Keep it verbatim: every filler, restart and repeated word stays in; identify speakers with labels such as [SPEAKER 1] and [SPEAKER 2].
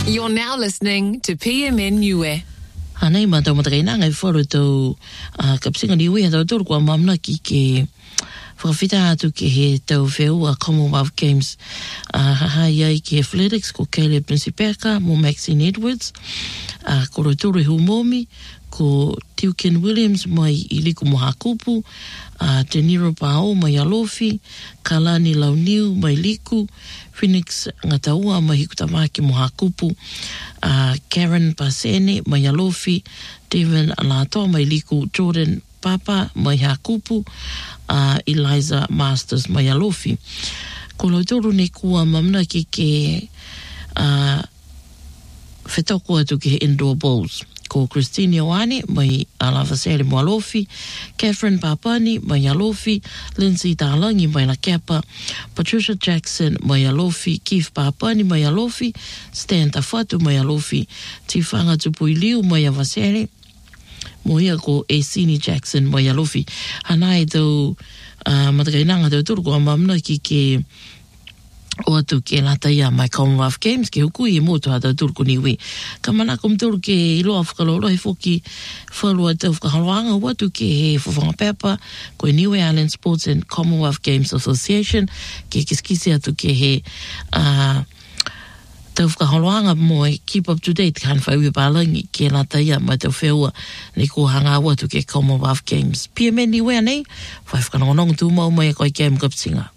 [SPEAKER 1] You're now listening to P M N Niue.
[SPEAKER 2] Hanei ma tau matakaina ngai whoro tau kapsinga niwe a tau toro kua mamna ki ke whakawhita atu ke he tau wheu a Commonwealth Games haha iai ki athletics ko Caleb Nsipeka mo Maxine Edwards ko Rotoro Humomi ko Tiuken Williams mai i liku mo hakupu Te Niro Pao mai alofi Kalani Launiu mai liku Phoenix Ngataua mai hikutamaki mo hakupu uh, Karen Pasene mai alofi Devin Alato mai liku Jordan Papa mai hakupu uh, Eliza Masters mai alofi ko lautoro ne kua mamna ki ke uh, whetoko atu ki he indoor bowls ko Christine Ioane mai Alavasere mo alofi, Catherine Papani mai alofi, Lindsay Talangi mai La Kepa, Patricia Jackson mai alofi, Keith Papani mai alofi, Stan Tafatu mai alofi, Tifanga Tupuiliu mai Avasere, mo ia ko Asini Jackson mai alofi. Hanai tau uh, matakainanga tau turu ko mamna ki ke o atu ke lata ia mai Commonwealth Games ke huku i motu hata turku niwi. Ka mana kum turu ke iloa whakalolo he foki whalua tau whakahaloanga o atu ke he whawhanga pepa ko i Niue Island Sports and Commonwealth Games Association ke kiskisi atu ke he uh, tau whakahaloanga mo e keep up to date kan whaiwi palangi ke lata ia mai tau wheua ni ko hanga o atu ke Commonwealth Games. P M N Niue anei, whai whakanongonong tu mau mai e koi game kapsinga.